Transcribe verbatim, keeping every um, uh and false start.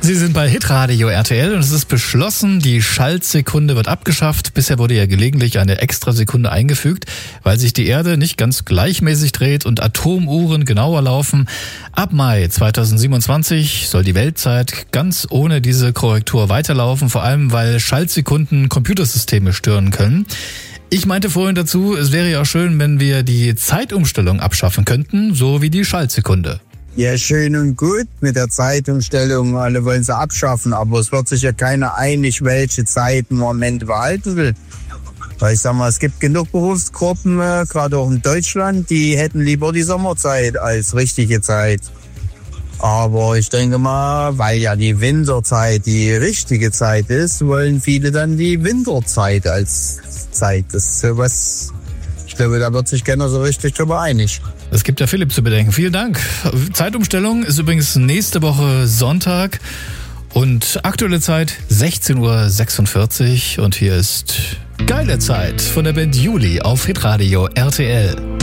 Sie sind bei Hitradio R T L und es ist beschlossen, die Schaltsekunde wird abgeschafft. Bisher wurde ja gelegentlich eine Extrasekunde eingefügt, weil sich die Erde nicht ganz gleichmäßig dreht und Atomuhren genauer laufen. Ab Mai zweitausendsiebenundzwanzig soll die Weltzeit ganz ohne diese Korrektur weiterlaufen, vor allem weil Schaltsekunden Computersysteme stören können. Ich meinte vorhin dazu, es wäre ja auch schön, wenn wir die Zeitumstellung abschaffen könnten, so wie die Schaltsekunde. Ja, schön und gut mit der Zeitumstellung. Alle wollen sie abschaffen, aber es wird sich ja keiner einig, welche Zeit im Moment behalten will. Weil ich sag mal, es gibt genug Berufsgruppen, äh, gerade auch in Deutschland, die hätten lieber die Sommerzeit als richtige Zeit. Aber ich denke mal, weil ja die Winterzeit die richtige Zeit ist, wollen viele dann die Winterzeit als Zeit. Das ist sowas, ich glaube, da wird sich keiner so richtig drüber einig. Es gibt ja Philipp zu bedenken. Vielen Dank. Zeitumstellung ist übrigens nächste Woche Sonntag und aktuelle Zeit sechzehn Uhr sechsundvierzig und hier ist Geile Zeit von der Band Juli auf Hitradio R T L.